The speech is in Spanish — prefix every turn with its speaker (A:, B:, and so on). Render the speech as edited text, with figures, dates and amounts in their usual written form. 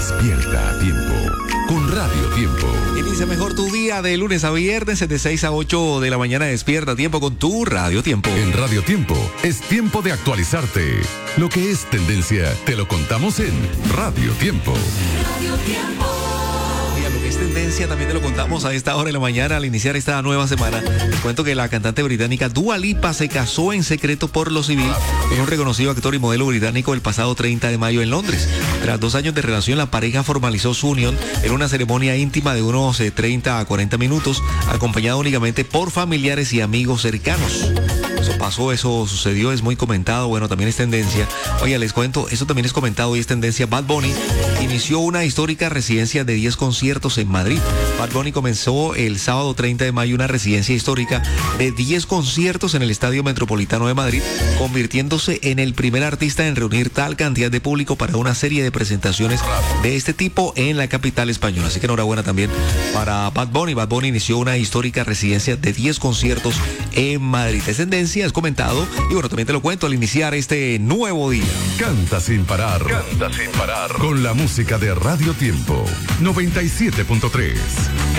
A: Despierta a tiempo con Radio Tiempo.
B: Inicia mejor tu día de lunes a viernes de 6 a 8 de la mañana. Despierta a tiempo con tu Radio Tiempo.
A: En Radio Tiempo es tiempo de actualizarte. Lo que es tendencia te lo contamos en Radio Tiempo.
C: Radio Tiempo.
B: Lo que es tendencia también te lo contamos a esta hora de la mañana al iniciar esta nueva semana. Te cuento que la cantante británica Dua Lipa se casó en secreto por lo civil con un reconocido actor y modelo británico el pasado 30 de mayo en Londres. Tras 2 años de relación, la pareja formalizó su unión en una ceremonia íntima de unos 30 a 40 minutos, acompañada únicamente por familiares y amigos cercanos. Eso sucedió, es muy comentado, bueno, también es tendencia. Oye, les cuento, eso también es comentado y es tendencia. Bad Bunny inició una histórica residencia de 10 conciertos en Madrid. Bad Bunny comenzó el sábado 30 de mayo una residencia histórica de 10 conciertos en el Estadio Metropolitano de Madrid, convirtiéndose en el primer artista en reunir tal cantidad de público para una serie de presentaciones de este tipo en la capital española. Así que enhorabuena también para Bad Bunny. Bad Bunny inició una histórica residencia de 10 conciertos en Madrid. Es tendencia, es comentado y bueno, también te lo cuento al iniciar este nuevo día.
A: Canta sin parar. Canta sin parar. Con la música de Radio Tiempo 97.3.